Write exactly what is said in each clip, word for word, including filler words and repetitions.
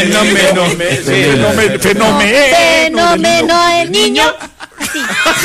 Fenómeno. Fenómeno. Fenómeno del niño. Sí.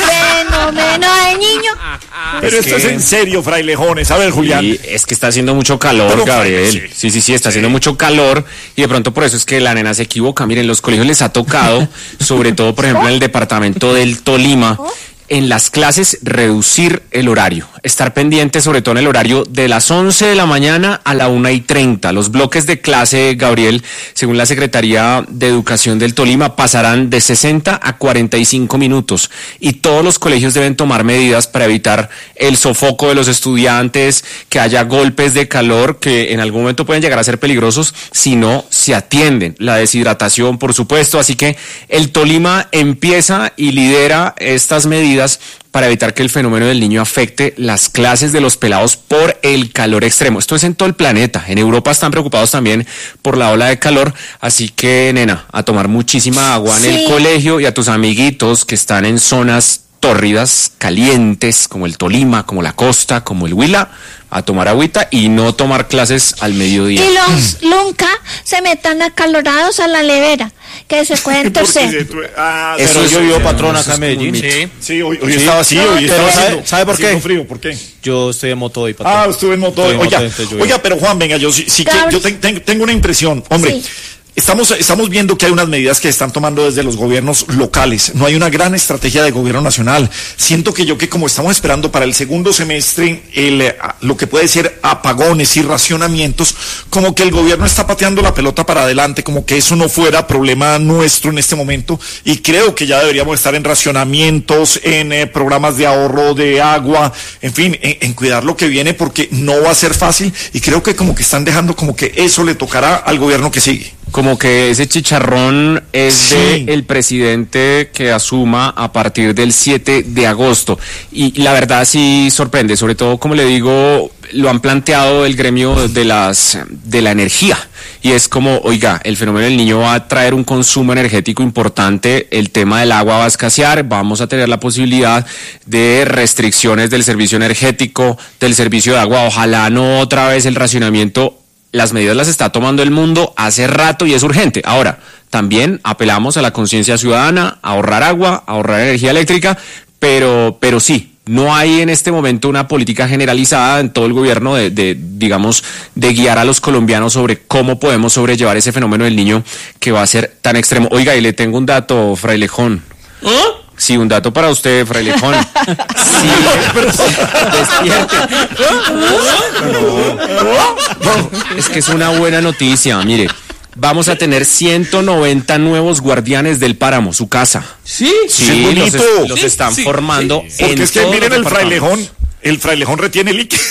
Fenómeno del niño. Pero es esto que... es en serio, frailejones. A ver, Julián. Sí, es que está haciendo mucho calor, Pero, Gabriel. sí. Sí, sí, sí, está sí. haciendo mucho calor y de pronto por eso es que la nena se equivoca. Miren, los colegios les ha tocado, sobre todo, por ejemplo, en el departamento del Tolima, en las clases reducir el horario, estar pendiente sobre todo en el horario de las once de la mañana a la una y treinta. Los bloques de clase, Gabriel, según la Secretaría de Educación del Tolima, pasarán de sesenta a cuarenta y cinco minutos y todos los colegios deben tomar medidas para evitar el sofoco de los estudiantes, que haya golpes de calor que en algún momento pueden llegar a ser peligrosos si no se atienden. La deshidratación, por supuesto, así que el Tolima empieza y lidera estas medidas para evitar que el fenómeno del niño afecte las clases de los pelados por el calor extremo. Esto es en todo el planeta. En Europa están preocupados también por la ola de calor, así que, nena, a tomar muchísima agua en sí. el colegio y a tus amiguitos que están en zonas tórridas, calientes, como el Tolima, como la costa, como el Huila, a tomar agüita y no tomar clases al mediodía. Y los nunca se metan acalorados a la nevera, que se pueden torcer. Ah, eso llovió, patrón, acá en Medellín. Sí, sí, hoy, hoy sí. estaba así, hoy pero estaba ¿sabe, haciendo, ¿sabe por qué? frío, ¿por qué? Yo estoy en moto hoy, patrón. Ah, estuve en moto hoy. Oiga, oiga, pero Juan, venga, yo sí, sí que yo te, te, tengo una impresión, hombre. Sí. Estamos, estamos viendo que hay unas medidas que están tomando desde los gobiernos locales. No hay una gran estrategia de gobierno nacional. Siento que yo que como estamos esperando para el segundo semestre el, lo que puede ser apagones y racionamientos, como que el gobierno está pateando la pelota para adelante, como que eso no fuera problema nuestro en este momento. Y creo que ya deberíamos estar en racionamientos, en eh, programas de ahorro de agua, en fin, en, en cuidar lo que viene porque no va a ser fácil. Y creo que como que están dejando como que eso le tocará al gobierno que sigue. Como que ese chicharrón es sí. de el presidente que asuma a partir del siete de agosto. Y la verdad sí sorprende, sobre todo, como le digo, lo han planteado el gremio de las de la energía. Y es como, oiga, el fenómeno del niño va a traer un consumo energético importante, el tema del agua va a escasear, vamos a tener la posibilidad de restricciones del servicio energético, del servicio de agua, ojalá no otra vez el racionamiento. Las medidas las está tomando el mundo hace rato y es urgente. Ahora, también apelamos a la conciencia ciudadana, a ahorrar agua, a ahorrar energía eléctrica, pero, pero sí, no hay en este momento una política generalizada en todo el gobierno de, de, digamos, de guiar a los colombianos sobre cómo podemos sobrellevar ese fenómeno del niño que va a ser tan extremo. Oiga, y le tengo un dato, frailejón. ¿Eh? Sí, un dato para usted, frailejón. Sí, despierte. Es que es una buena noticia, mire. Vamos a tener ciento noventa nuevos guardianes del páramo, su casa. Sí, sí, sí, los, bonito. es, los están sí, formando. Sí, porque es que miren el frailejón, el frailejón retiene líquido.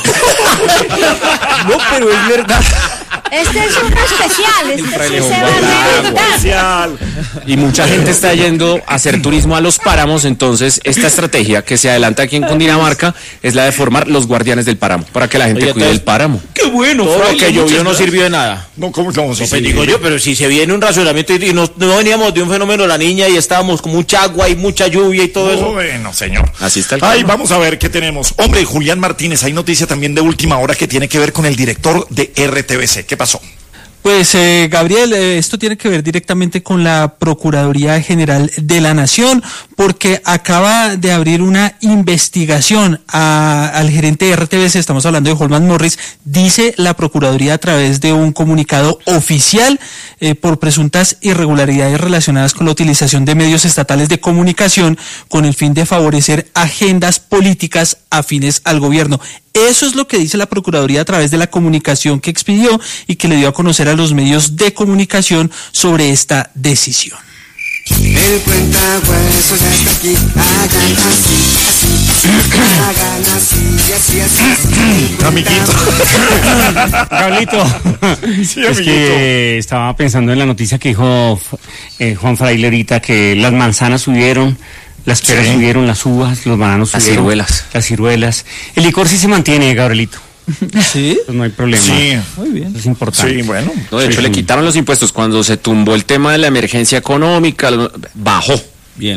No, pero es verdad. Este es uno especial, este sí se va a reventar. Y mucha gente está yendo a hacer turismo a los páramos, entonces esta estrategia que se adelanta aquí en Cundinamarca es la de formar los guardianes del páramo, para que la gente Oye, cuide el páramo. ¡Qué bueno! Todo lo que llovió no sirvió de nada. No, ¿cómo estamos? No, pues digo yo, pero si se viene un racionamiento y, y no, no veníamos de un fenómeno de la niña y estábamos con mucha agua y mucha lluvia y todo eso. Bueno, señor. Así está el Ay, vamos a ver qué tenemos. Hombre, Julián Martínez, hay noticia también de última hora que tiene que ver con el director de R T V C. ¿Qué pasó? Pues eh, Gabriel, eh, esto tiene que ver directamente con la Procuraduría General de la Nación, porque acaba de abrir una investigación a, al gerente de R T V C, estamos hablando de Holman Morris, dice la Procuraduría a través de un comunicado oficial eh, por presuntas irregularidades relacionadas con la utilización de medios estatales de comunicación con el fin de favorecer agendas políticas afines al gobierno. Eso es lo que dice la Procuraduría a través de la comunicación que expidió y que le dio a conocer a los medios de comunicación sobre esta decisión. El cuentahuesos ya está aquí, hagan así, así, así, hagan así, así, así, así. Amiguito. Carlito, sí, es que estaba pensando en la noticia que dijo eh, Juan Fraile ahorita, que las manzanas subieron, las peras sí. subieron, las uvas, los bananos las subieron. Ciruelas. Las ciruelas. El licor sí se mantiene, Gabrielito. Sí. Pues no hay problema. Sí. Muy bien. Eso es importante. Sí, bueno. No, de sí, hecho, sí. le quitaron los impuestos cuando se tumbó el tema de la emergencia económica, bajó. Bien.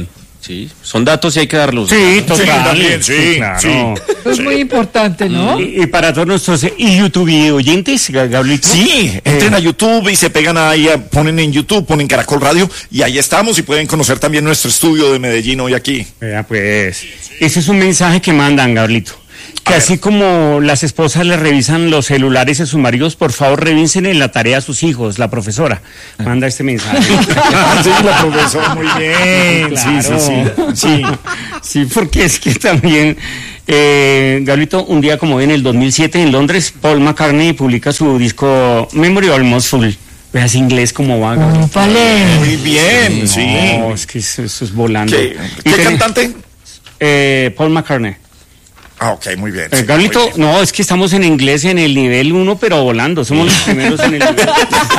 Sí, son datos y hay que darlos. Sí, total. Sí, también, sí, Sí, claro. sí. Es Sí. muy importante, ¿no? Y, y para todos nuestros y YouTube oyentes, Gabrielito. Sí, entren a YouTube y se pegan ahí, a- ponen en YouTube, ponen Caracol Radio y ahí estamos y pueden conocer también nuestro estudio de Medellín hoy aquí. Vea, pues, ese es un mensaje que mandan, Gabrielito. Que A así ver. como las esposas le revisan los celulares a sus maridos, por favor revisen en la tarea a sus hijos, la profesora. Manda este mensaje. Ah, sí, la profesora, muy bien. Sí, sí, sí. Sí. Sí, porque es que también, eh, Gabrielito, un día como hoy en el dos mil siete en Londres, Paul McCartney publica su disco Memory Almost Full. Veas inglés como va, Gabrielito. Vale. Muy bien, sí. No, es que eso, eso es volando. ¿Qué, Y qué ten- cantante? Eh, Paul McCartney. Ah, ok, muy bien. Eh, sí, Gabrielito, muy bien. no, es que estamos en inglés en el nivel uno, pero volando. Somos los primeros en el nivel.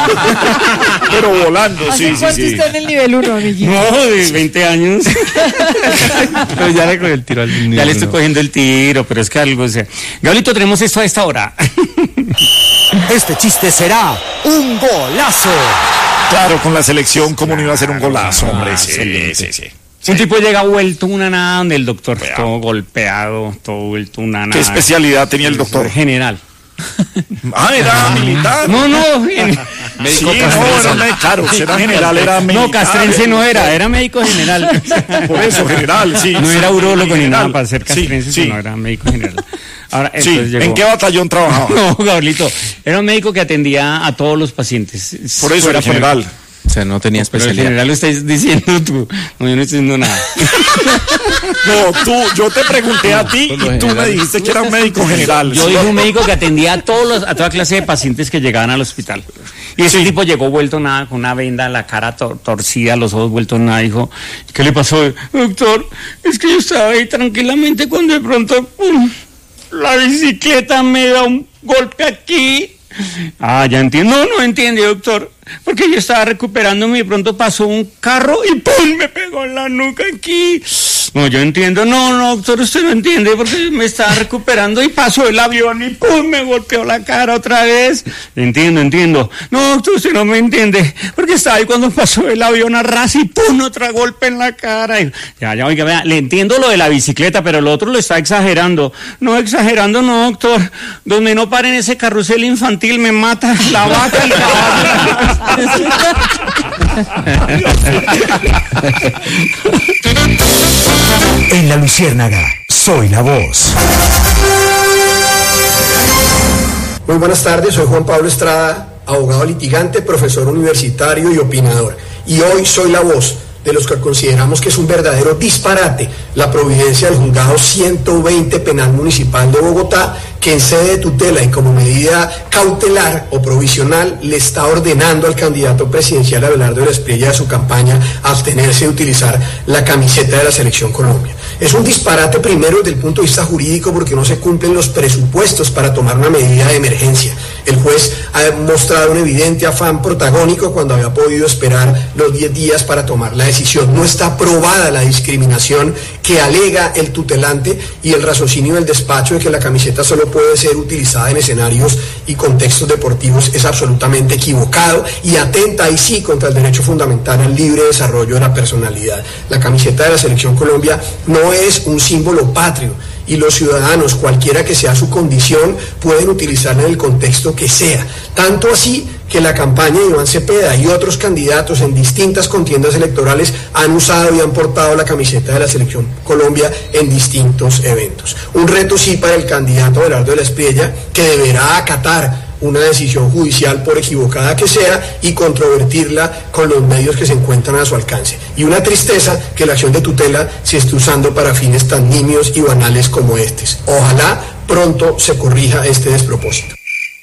Pero volando, ¿Hace sí, sí, cuánto sí. está en el nivel uno, amiguito? No, de veinte años. Pero ya le cogió el tiro al nivel Ya le estoy uno. cogiendo el tiro, pero es que algo, o sea. Gabrielito, tenemos esto a esta hora. Este chiste será un golazo. Claro, con la selección, ¿cómo no iba a ser un golazo, hombre? Sí, sí, sí. Un tipo llega vuelto una nada donde el doctor, todo golpeado, todo vuelto una nada. ¿Qué especialidad tenía el doctor? General. Ah, era militar. No, no, gen- Sí, no, era me- claro, si era general, era militar. no, castrense no era, era médico general. Por eso, general, sí. No era sí, urólogo ni general. nada para ser castrense, Sí, sí. sino era médico general. Ahora, Sí, entonces llegó- ¿en qué batallón trabajaba? No, Gabrielito, era un médico que atendía a todos los pacientes. Por eso Fuera era general. O sea, no tenía Pero el especialidad. general lo estás diciendo tú. No, yo no estoy diciendo nada. No, tú, yo te pregunté a ti y tú me dijiste que era un médico general. Yo dije un médico que atendía a todos los, a toda clase de pacientes que llegaban al hospital. Y ese tipo llegó vuelto nada, con una venda, la cara tor- torcida, los ojos vueltos nada. Dijo, ¿qué le pasó? Doctor, es que yo estaba ahí tranquilamente cuando de pronto ¡pum! La bicicleta me da un golpe aquí. Ah, ya entiendo. No, no entiende, doctor. Porque yo estaba recuperándome y de pronto pasó un carro y ¡pum! Me pegó en la nuca aquí. No, yo entiendo. No, no, doctor, usted no entiende porque me estaba recuperando y pasó el avión y ¡pum! Me golpeó la cara otra vez. Entiendo, entiendo. No, doctor, usted no me entiende porque estaba ahí cuando pasó el avión a ras y ¡pum! Otra golpe en la cara. Y, ya, ya, oiga, vea, le entiendo lo de la bicicleta, pero lo otro lo está exagerando. No, exagerando no, doctor. Donde no paren ese carrusel infantil me mata la vaca y el caballo. En la Luciérnaga, soy la voz. Muy buenas tardes, soy Juan Pablo Estrada, abogado litigante, profesor universitario y opinador. Y hoy soy la voz de los que consideramos que es un verdadero disparate la providencia del juzgado ciento veinte penal municipal de Bogotá, que en sede de tutela y como medida cautelar o provisional le está ordenando al candidato presidencial Abelardo de la Espriella de su campaña abstenerse de utilizar la camiseta de la Selección Colombia. Es un disparate primero desde el punto de vista jurídico porque no se cumplen los presupuestos para tomar una medida de emergencia. El juez ha mostrado un evidente afán protagónico cuando había podido esperar los diez días para tomar la decisión. No está aprobada la discriminación que alega el tutelante y el raciocinio del despacho de que la camiseta solo puede ser utilizada en escenarios y contextos deportivos es absolutamente equivocado y atenta ahí sí contra el derecho fundamental al libre desarrollo de la personalidad. La camiseta de la Selección Colombia no es un símbolo patrio y los ciudadanos, cualquiera que sea su condición, pueden utilizarla en el contexto que sea. Tanto así que la campaña de Iván Cepeda y otros candidatos en distintas contiendas electorales han usado y han portado la camiseta de la Selección Colombia en distintos eventos. Un reto sí para el candidato Abelardo de la Espriella, que deberá acatar una decisión judicial por equivocada que sea y controvertirla con los medios que se encuentran a su alcance. Y una tristeza que la acción de tutela se esté usando para fines tan nimios y banales como estos. Ojalá pronto se corrija este despropósito.